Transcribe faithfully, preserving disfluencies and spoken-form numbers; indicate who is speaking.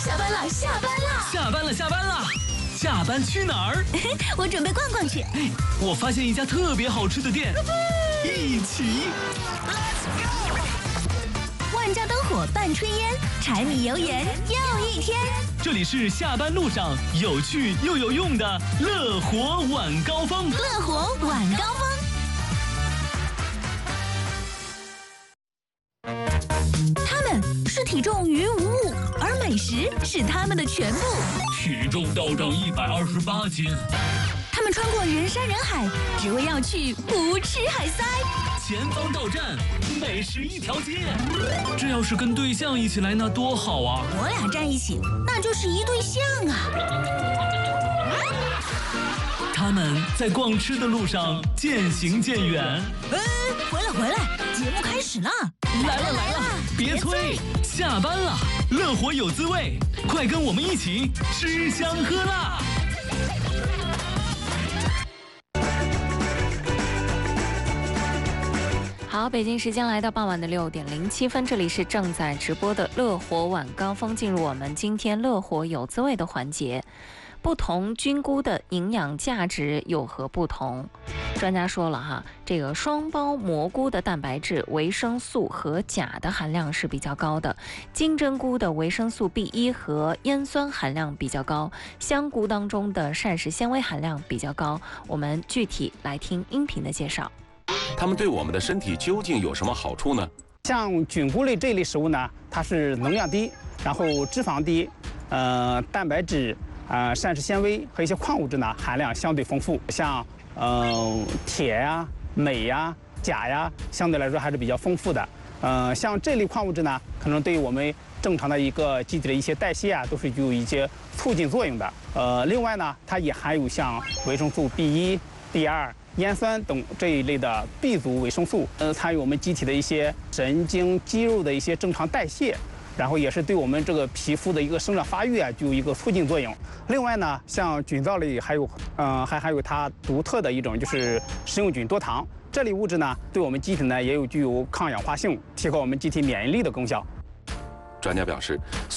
Speaker 1: 下班了，下班了，
Speaker 2: 下班了，下班了，下班去哪儿？
Speaker 1: 我准备逛逛去。
Speaker 2: 哎，我发现一家特别好吃的店，一起。
Speaker 1: 万家灯火伴炊烟，柴米油盐又一天。
Speaker 2: 这里是下班路上有趣又有用的乐活晚高峰。
Speaker 1: 乐活晚高峰。他们是体重于无物，而美食是他们的全部。
Speaker 2: 体重倒涨一百二十八斤。
Speaker 1: 他们穿过人山人海，只为要去胡吃海塞。
Speaker 2: 前方到站，美食一条街。这要是跟对象一起来，那多好啊！
Speaker 1: 我俩站一起，那就是一对象啊。
Speaker 2: 他们在逛吃的路上渐行渐远。
Speaker 1: 哎，回来回来，节目开始了！
Speaker 2: 来了来了，别催，下班了，乐活有滋味，快跟我们一起吃香喝辣。
Speaker 3: 好，北京时间来到傍晚的六点零七分，这里是正在直播的乐活晚高峰，进入我们今天乐活有滋味的环节。不同菌菇的营养价值有何不同？专家说了哈，这个双胞蘑菇的蛋白质、维生素和钾的含量是比较高的，金针菇的维生素 B 一 和烟酸含量比较高，香菇当中的膳食纤维含量比较高。我们具体来听音频的介绍。
Speaker 4: 它们对我们的身体究竟有什么好处呢？
Speaker 5: 像菌菇类这一类食物呢，它是能量低，然后脂肪低，呃，蛋白质、呃，膳食纤维和一些矿物质呢含量相对丰富。像呃铁呀、镁呀、钾呀，相对来说还是比较丰富的。呃，像这类矿物质呢，可能对于我们正常的一个机体的一些代谢啊，都是具有一些促进作用的。呃，另外呢，它也含有像维生素 B 一、B 二。烟酸等这一类的 B 族维生素，呃，参与我们机体的一些神经、肌肉的一些正常代谢，然后也是对我们这个皮肤的一个生长发育啊，具有一个促进作用。另外呢，像菌藻类还有，呃，还含有它独特的一种就是食用菌多糖，这类物质呢，对我们机体呢也有具有抗氧化性，提高我们机体免疫力的功效。
Speaker 4: 专家表示，